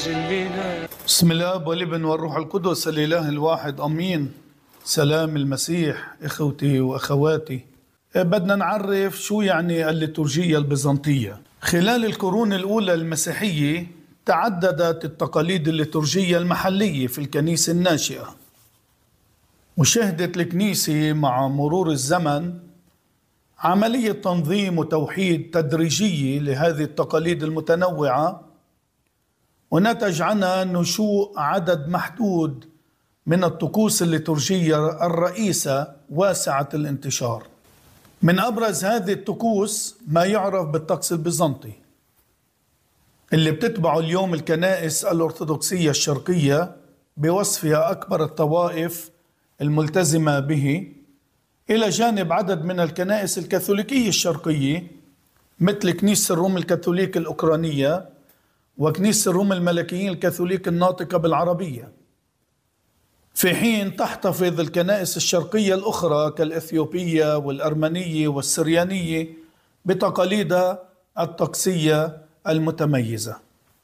بسم الله والابن والروح القدس الإله الواحد أمين. سلام المسيح إخوتي وأخواتي. بدنا نعرف شو يعني الليتورجية البيزنطية. خلال القرون الأولى المسيحية تعددت التقاليد الليتورجية المحلية في الكنيسة الناشئة، وشهدت الكنيسة مع مرور الزمن عملية تنظيم وتوحيد تدريجية لهذه التقاليد المتنوعة، ونتج عنها نشوء عدد محدود من الطقوس الليتورجية الرئيسة واسعة الانتشار. من أبرز هذه الطقوس ما يعرف بالطقس البيزنطي اللي بتتبعه اليوم الكنائس الأرثوذكسية الشرقية بوصفها أكبر الطوائف الملتزمة به، إلى جانب عدد من الكنائس الكاثوليكية الشرقية مثل كنيسة الروم الكاثوليك الأوكرانية وكنيسة الروم الملكيين الكاثوليك الناطقة بالعربية، في حين تحتفظ الكنائس الشرقية الأخرى كالإثيوبية والأرمنية والسريانية بتقاليدها الطقسية المتميزة.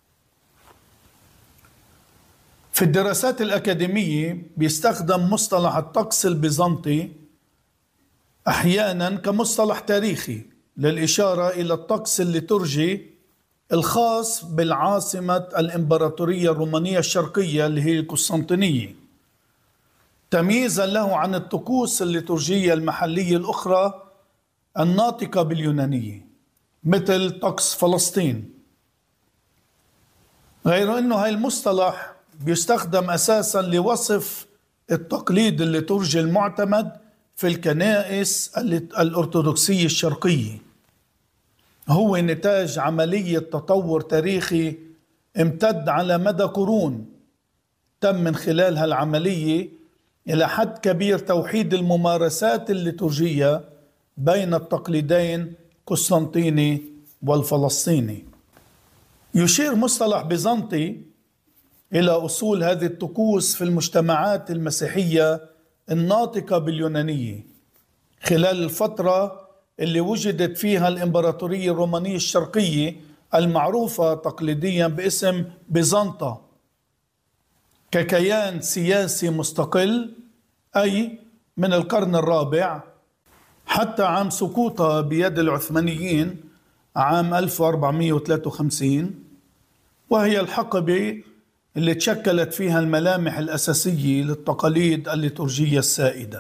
في الدراسات الأكاديمية بيستخدم مصطلح الطقس البيزنطي أحيانا كمصطلح تاريخي للإشارة إلى الطقس الليتورجي الخاص بالعاصمة الإمبراطورية الرومانية الشرقية اللي هي القسطنطينية، تمييزا له عن الطقوس الليتورجية المحلية الأخرى الناطقة باليونانية مثل طقس فلسطين. غير أنه هاي المصطلح بيستخدم أساسا لوصف التقليد الليتورجي المعتمد في الكنائس الأرثوذكسية الشرقية، هو نتاج عملية تطور تاريخي امتد على مدى قرون، تم من خلال هالعملية إلى حد كبير توحيد الممارسات الليتورجية بين التقليدين القسطنطيني والفلسطيني. يشير مصطلح بيزنطي إلى أصول هذه الطقوس في المجتمعات المسيحية الناطقة باليونانية خلال الفترة اللي وجدت فيها الإمبراطورية الرومانية الشرقية المعروفة تقليديا باسم بيزنطة ككيان سياسي مستقل، أي من القرن الرابع حتى عام سقوطها بيد العثمانيين عام 1453، وهي الحقبة اللي تشكلت فيها الملامح الأساسية للتقاليد الليتورجية السائدة.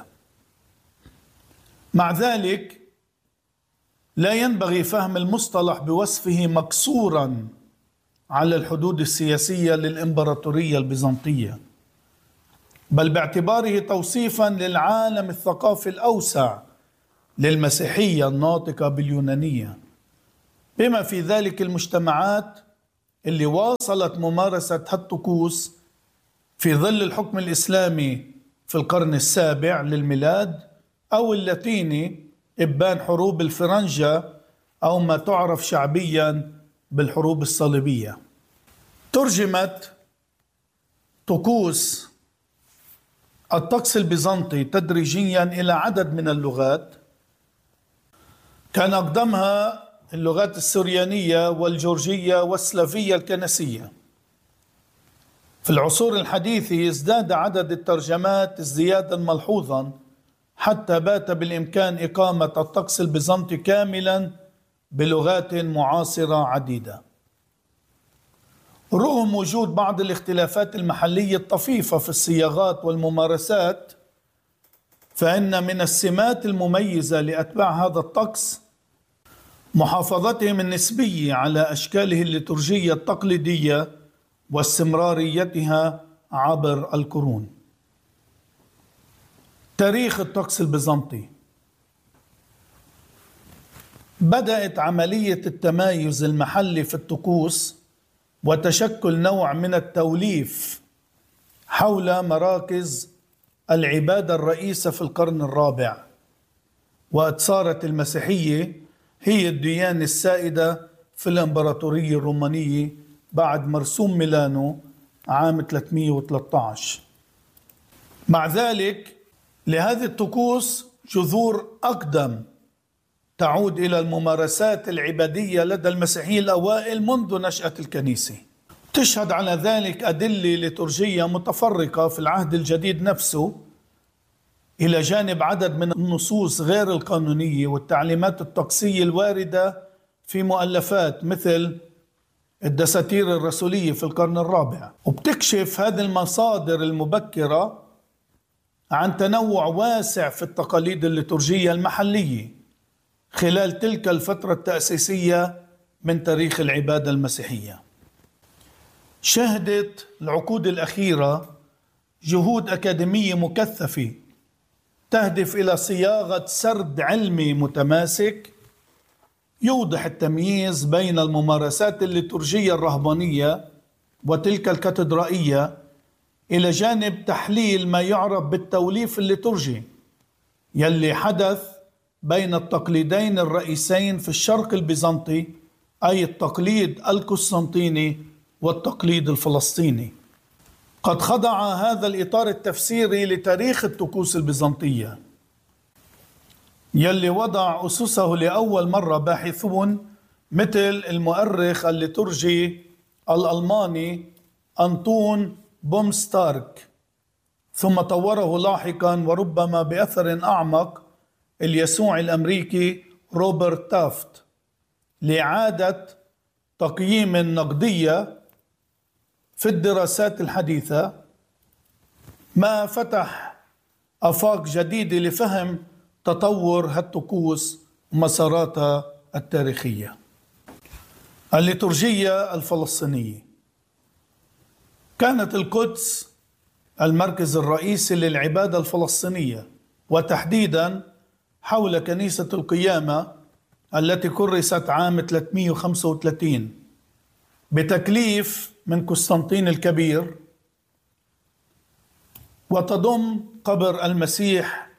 مع ذلك لا ينبغي فهم المصطلح بوصفه مقصورا على الحدود السياسية للإمبراطورية البيزنطية، بل باعتباره توصيفا للعالم الثقافي الأوسع للمسيحية الناطقة باليونانية، بما في ذلك المجتمعات اللي واصلت ممارسة هالطقوس في ظل الحكم الإسلامي في القرن السابع للميلاد أو اللاتيني إبان حروب الفرنجة أو ما تعرف شعبيا بالحروب الصليبية. ترجمت طقوس الطقس البيزنطي تدريجيا إلى عدد من اللغات، كان أقدمها اللغات السريانية والجورجية والسلافية الكنسية. في العصور الحديثة ازداد عدد الترجمات ازديادا ملحوظا حتى بات بالإمكان إقامة الطقس البيزنطي كاملا بلغات معاصرة عديدة. رغم وجود بعض الاختلافات المحلية الطفيفة في الصياغات والممارسات، فإن من السمات المميزة لأتباع هذا الطقس محافظتهم النسبية على أشكاله الليتورجية التقليدية واستمراريتها عبر القرون. تاريخ الطقس البيزنطي. بدأت عملية التمايز المحلي في الطقوس وتشكل نوع من التوليف حول مراكز العبادة الرئيسة في القرن الرابع، وقد صارت المسيحية هي الديانة السائدة في الإمبراطورية الرومانية بعد مرسوم ميلانو عام 313. مع ذلك لهذه الطقوس جذور أقدم تعود إلى الممارسات العبادية لدى المسيحيين الأوائل منذ نشأة الكنيسة، تشهد على ذلك أدلة ليتورجية متفرقة في العهد الجديد نفسه، إلى جانب عدد من النصوص غير القانونية والتعليمات الطقسية الواردة في مؤلفات مثل الدساتير الرسولية في القرن الرابع. وبتكشف هذه المصادر المبكرة عن تنوع واسع في التقاليد الليتورجية المحلية خلال تلك الفترة التأسيسية من تاريخ العبادة المسيحية. شهدت العقود الأخيرة جهود أكاديمية مكثفة تهدف إلى صياغة سرد علمي متماسك يوضح التمييز بين الممارسات الليتورجية الرهبانية وتلك الكاتدرائية، إلى جانب تحليل ما يعرف بالتوليف الليتورجي يلي حدث بين التقليدين الرئيسين في الشرق البيزنطي، أي التقليد القسطنطيني والتقليد الفلسطيني. قد خضع هذا الإطار التفسيري لتاريخ الطقوس البيزنطية يلي وضع أسسه لأول مرة باحثون مثل المؤرخ الليتورجي الألماني أنطون بومستارك، ثم طوره لاحقا وربما بأثر أعمق اليسوعي الأمريكي روبرت تافت لإعادة تقييم نقدية في الدراسات الحديثة، ما فتح آفاق جديدة لفهم تطور هالطقوس ومساراتها التاريخية. الليتورجية الفلسطينية. كانت القدس المركز الرئيسي للعبادة الفلسطينية، وتحديدا حول كنيسة القيامة التي كرست عام 335 بتكليف من قسطنطين الكبير، وتضم قبر المسيح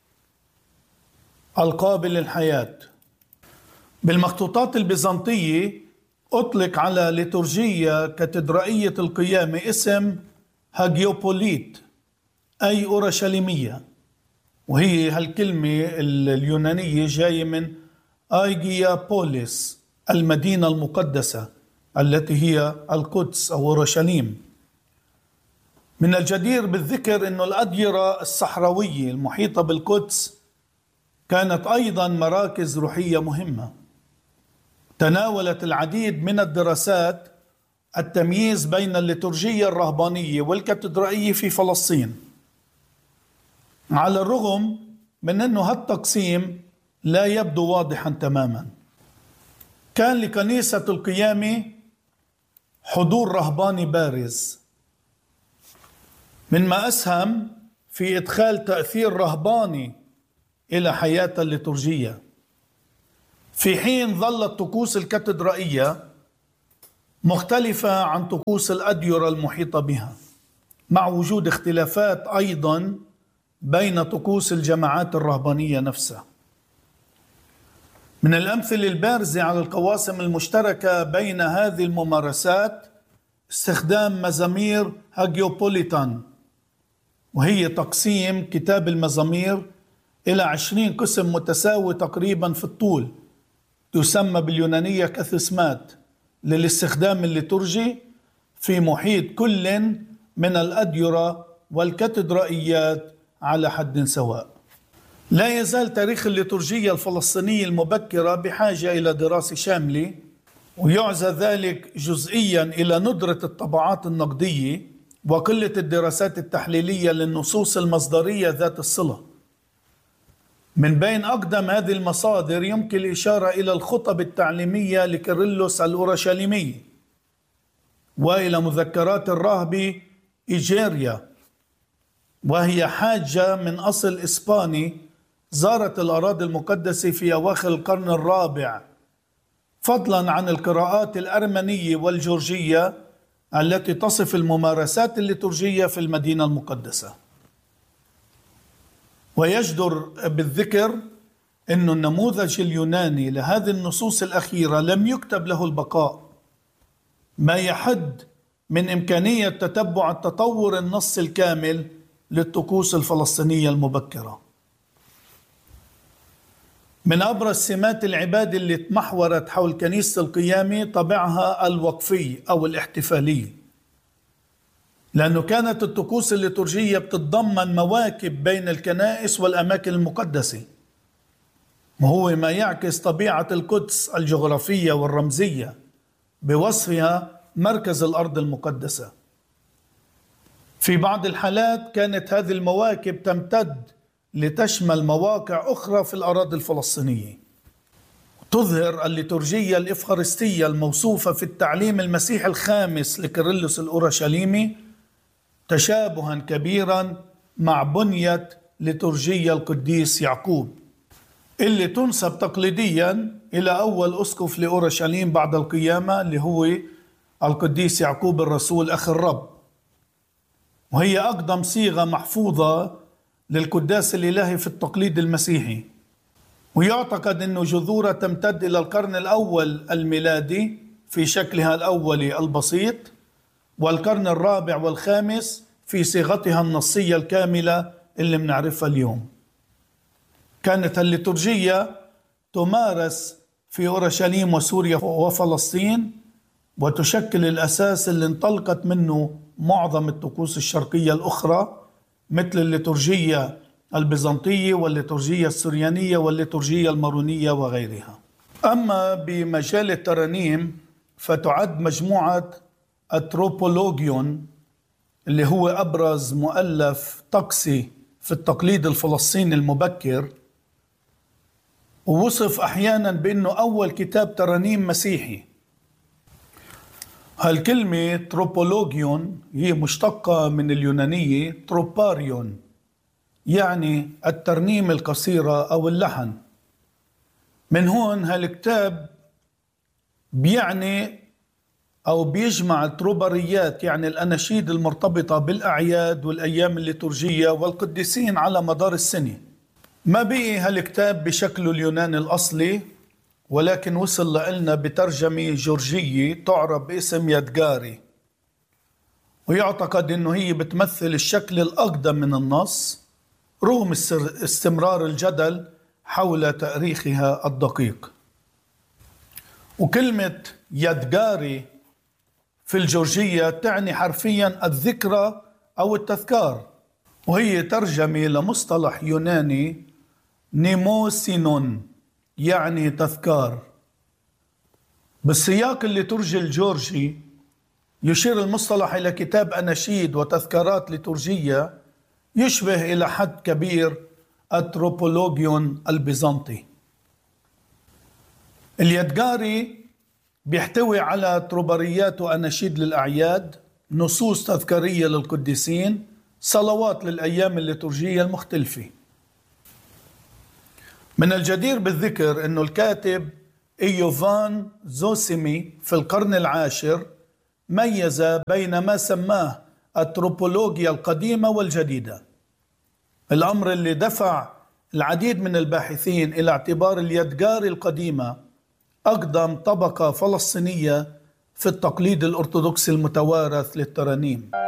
القابل للحياة. بالمخطوطات البيزنطية أطلق على ليتورجية كاتدرائية القيامة اسم هاجيوبوليت أي أورشليمية، وهي هالكلمة اليونانية جاية من آيجيا بوليس المدينة المقدسة التي هي القدس أو أورشليم. من الجدير بالذكر أن الأديرة الصحراوية المحيطة بالقدس كانت أيضا مراكز روحية مهمة. تناولت العديد من الدراسات التمييز بين الليتورجية الرهبانية والكاتدرائية في فلسطين، على الرغم من أنه هالتقسيم لا يبدو واضحا تماما. كان لكنيسة القيامة حضور رهباني بارز، مما أسهم في إدخال تأثير رهباني إلى حياة الليتورجية، في حين ظلت طقوس الكاتدرائية مختلفة عن طقوس الأديرة المحيطة بها، مع وجود اختلافات أيضا بين طقوس الجماعات الرهبانية نفسها. من الأمثلة البارزة على القواسم المشتركة بين هذه الممارسات استخدام مزامير هاجيوبوليتان، وهي تقسيم كتاب المزامير إلى 20 قسم متساوي تقريبا في الطول، تسمى باليونانية كاثيسمات، للاستخدام الليتورجي في محيط كل من الأديرة والكاتدرائيات على حد سواء. لا يزال تاريخ الليتورجية الفلسطينية المبكرة بحاجة إلى دراسة شاملة، ويعزى ذلك جزئيا إلى ندرة الطبعات النقدية وقلة الدراسات التحليلية للنصوص المصدرية ذات الصلة. من بين أقدم هذه المصادر يمكن الإشارة إلى الخطب التعليمية لكيرلس الأورشليمي، وإلى مذكرات الراهب إيجيريا، وهي حاجة من أصل إسباني زارت الأراضي المقدسة في أواخر القرن الرابع، فضلا عن القراءات الأرمنية والجورجية التي تصف الممارسات الليتورجية في المدينة المقدسة. ويجدر بالذكر أن النموذج اليوناني لهذه النصوص الأخيرة لم يكتب له البقاء، ما يحد من إمكانية تتبع التطور النص الكامل للطقوس الفلسطينية المبكرة. من أبرز سمات العبادة اللي تمحورت حول كنيسة القيامة طابعها الوقفي أو الاحتفالي، لأنه كانت الطقوس الليتورجية بتتضمن مواكب بين الكنائس والأماكن المقدسة، وهو ما يعكس طبيعة القدس الجغرافية والرمزية بوصفها مركز الأرض المقدسة. في بعض الحالات كانت هذه المواكب تمتد لتشمل مواقع أخرى في الأراضي الفلسطينية. تظهر الليتورجية الإفخارستية الموصوفة في التعليم المسيحي الخامس لكيرلس الأورشليمي تشابها كبيرا مع بنية ليتورجية القديس يعقوب، اللي تنسب تقليديا إلى أول أسقف لأورشليم بعد القيامة اللي هو القديس يعقوب الرسول أخي الرب، وهي أقدم صيغة محفوظة للقداس الإلهي في التقليد المسيحي. ويعتقد أن جذورها تمتد إلى القرن الأول الميلادي في شكلها الأولي البسيط، والقرن الرابع والخامس في صيغتها النصية الكاملة اللي بنعرفها اليوم. كانت الليتورجية تمارس في أورشليم وسوريا وفلسطين، وتشكل الأساس اللي انطلقت منه معظم الطقوس الشرقية الأخرى مثل الليتورجية البيزنطية والليتورجية السريانية والليتورجية المارونية وغيرها. أما بمجال الترانيم فتعد مجموعة التروبولوجيون اللي هو أبرز مؤلف طقسي في التقليد الفلسطيني المبكر، ووصف أحيانا بأنه أول كتاب ترانيم مسيحي. هالكلمة تروبولوجيون هي مشتقة من اليونانية تروباريون، يعني الترنيم القصيرة أو اللحن. من هون هالكتاب بيعني أو بيجمع التروباريات، يعني الأناشيد المرتبطة بالأعياد والأيام الليتورجية والقديسين على مدار السنة. ما بقي هالكتاب بشكله اليوناني الأصلي، ولكن وصل لنا بترجمة جورجية تعرف باسم يدغاري، ويعتقد أنه هي بتمثل الشكل الأقدم من النص رغم استمرار الجدل حول تاريخها الدقيق. وكلمة يدغاري في الجورجية تعني حرفيا الذكرى أو التذكار، وهي ترجمة لمصطلح يوناني نيموسينون يعني تذكار. بالسياق الليتورجي الجورجي يشير المصطلح إلى كتاب أناشيد وتذكارات ليتورجية يشبه إلى حد كبير التروبولوجيون البيزنطي. اليدغاري بيحتوي على تروباريات وأناشيد للأعياد، نصوص تذكارية للقديسين، صلوات للأيام الليتورجية المختلفة. من الجدير بالذكر أنه الكاتب إيوفان زوسيمي في القرن العاشر ميز بين ما سماه التروبولوجيا القديمة والجديدة، الأمر اللي دفع العديد من الباحثين إلى اعتبار اليدغاري القديمة أقدم طبقة فلسطينية في التقليد الأرثوذكسي المتوارث للترانيم.